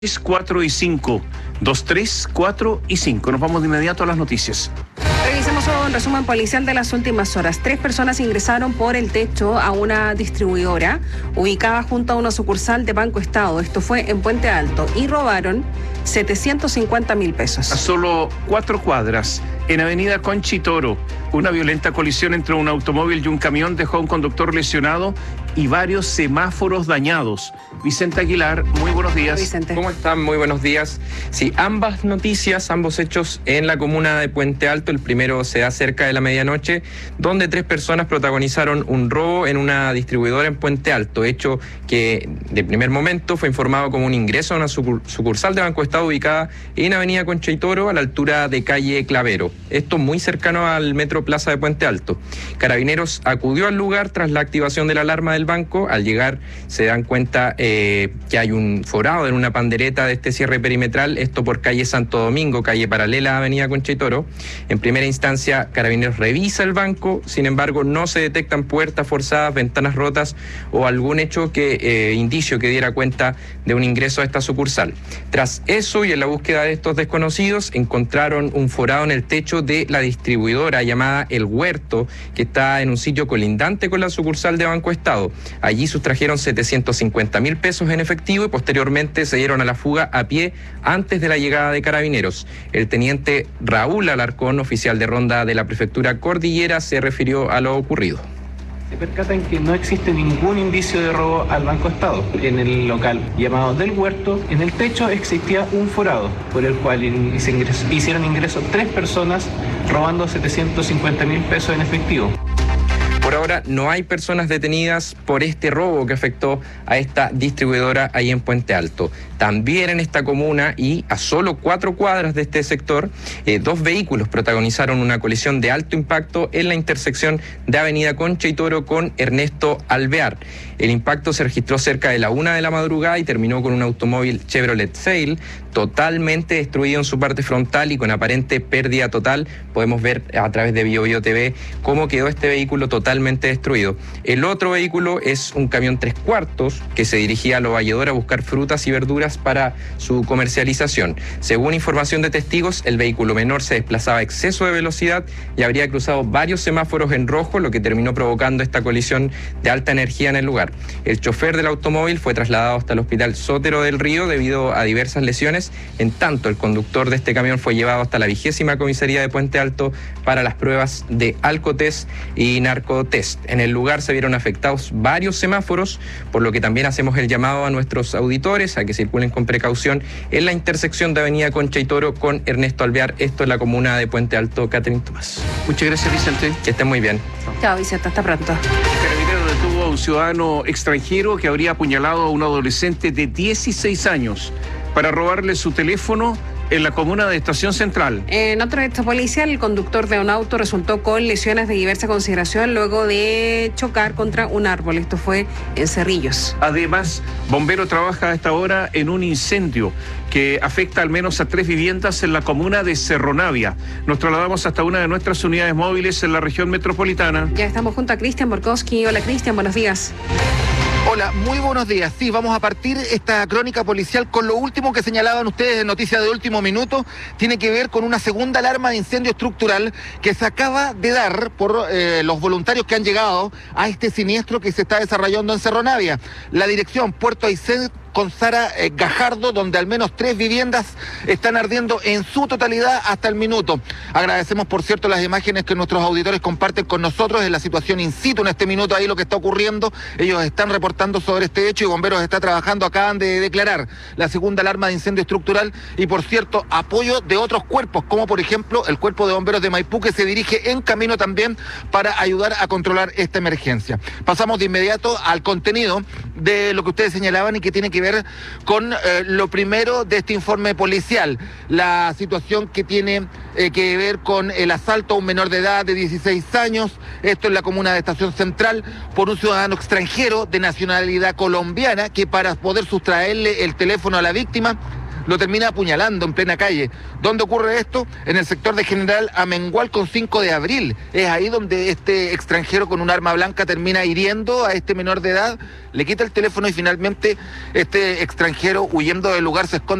4 y 5. 2, 3, 4 y 5. Nos vamos de inmediato a las noticias. Revisemos un resumen policial de las últimas horas. 3 personas ingresaron por el techo a una distribuidora ubicada junto a una sucursal de Banco Estado. Esto fue en Puente Alto y robaron 750.000 pesos. A solo 4 cuadras, en Avenida Conchitoro, una violenta colisión entre un automóvil y un camión dejó a un conductor lesionado y varios semáforos dañados. Vicente Aguilar, muy buenos días. Vicente. ¿Cómo están? Muy buenos días. Sí, ambas noticias, ambos hechos en la comuna de Puente Alto. El primero se da cerca de la medianoche, donde 3 personas protagonizaron un robo en una distribuidora en Puente Alto, hecho que de primer momento fue informado como un ingreso a una sucursal de Banco Estado ubicada en Avenida Concha y Toro, a la altura de calle Clavero. Esto muy cercano al Metro Plaza de Puente Alto. Carabineros acudió al lugar tras la activación de la alarma del banco. Al llegar se dan cuenta que hay un forado en una pandereta de este cierre perimetral, esto por calle Santo Domingo, calle paralela a Avenida Concha y Toro. En primera instancia, Carabineros revisa el banco, sin embargo no se detectan puertas forzadas, ventanas rotas o algún hecho indicio que diera cuenta de un ingreso a esta sucursal. Tras eso y en la búsqueda de estos desconocidos, encontraron un forado en el techo de la distribuidora llamada El Huerto, que está en un sitio colindante con la sucursal de Banco Estado. Allí sustrajeron 750.000 pesos en efectivo y posteriormente se dieron a la fuga a pie antes de la llegada de Carabineros. El teniente Raúl Alarcón, oficial de ronda de la prefectura Cordillera, se refirió a lo ocurrido. Se percatan que no existe ningún indicio de robo al Banco Estado. En el local llamado Del Huerto, en el techo existía un forado por el cual hicieron ingreso 3 personas robando 750.000 pesos en efectivo. Por ahora no hay personas detenidas por este robo que afectó a esta distribuidora ahí en Puente Alto. También en esta comuna y a solo 4 cuadras de este sector, 2 vehículos protagonizaron una colisión de alto impacto en la intersección de Avenida Concha y Toro con Ernesto Alvear. El impacto se registró cerca de la 1 de la madrugada y terminó con un automóvil Chevrolet Sail totalmente destruido en su parte frontal y con aparente pérdida total. Podemos ver a través de BioBio TV cómo quedó este vehículo totalmente destruido. El otro vehículo es un camión 3/4 que se dirigía a Lo Valledor a buscar frutas y verduras para su comercialización. Según información de testigos, el vehículo menor se desplazaba a exceso de velocidad y habría cruzado varios semáforos en rojo, lo que terminó provocando esta colisión de alta energía en el lugar. El chofer del automóvil fue trasladado hasta el hospital Sotero del Río debido a diversas lesiones. En tanto, el conductor de este camión fue llevado hasta la 20ª comisaría de Puente Alto para las pruebas de alcotest y narcotest. En el lugar se vieron afectados varios semáforos, por lo que también hacemos el llamado a nuestros auditores a que circulen con precaución en la intersección de Avenida Concha y Toro con Ernesto Alvear. Esto es la comuna de Puente Alto. Catherine Tomás. Muchas gracias, Vicente. Que estén muy bien. Chao, Vicente, hasta pronto. Carabinero detuvo a un ciudadano extranjero que habría apuñalado a un adolescente de 16 años para robarle su teléfono en la comuna de Estación Central. En otro hecho policial, el conductor de un auto resultó con lesiones de diversa consideración luego de chocar contra un árbol. Esto fue en Cerrillos. Además, bombero trabaja a esta hora en un incendio que afecta al menos a 3 viviendas en la comuna de Cerro Navia. Nos trasladamos hasta una de nuestras unidades móviles en la región metropolitana. Ya estamos junto a Cristian Borkowski. Hola, Cristian, buenos días. Hola, muy buenos días. Sí, vamos a partir esta crónica policial con lo último que señalaban ustedes en Noticias de Último Minuto. Tiene que ver con una segunda alarma de incendio estructural que se acaba de dar por los voluntarios que han llegado a este siniestro que se está desarrollando en Cerro Navia. La dirección Puerto Aysén con Sara Gajardo, donde al menos 3 viviendas están ardiendo en su totalidad hasta el minuto. Agradecemos, por cierto, las imágenes que nuestros auditores comparten con nosotros de la situación in situ en este minuto, ahí lo que está ocurriendo. Ellos están reportando sobre este hecho y Bomberos está trabajando, acaban de declarar la segunda alarma de incendio estructural y, por cierto, apoyo de otros cuerpos, como por ejemplo el Cuerpo de Bomberos de Maipú, que se dirige en camino también para ayudar a controlar esta emergencia. Pasamos de inmediato al contenido de lo que ustedes señalaban y que tiene que ver con lo primero de este informe policial, la situación que tiene que ver con el asalto a un menor de edad de 16 años, esto en la comuna de Estación Central, por un ciudadano extranjero de nacionalidad colombiana que para poder sustraerle el teléfono a la víctima lo termina apuñalando en plena calle. ¿Dónde ocurre esto? En el sector de General Amengual con 5 de abril. Es ahí donde este extranjero con un arma blanca termina hiriendo a este menor de edad, le quita el teléfono y finalmente este extranjero, huyendo del lugar, se esconde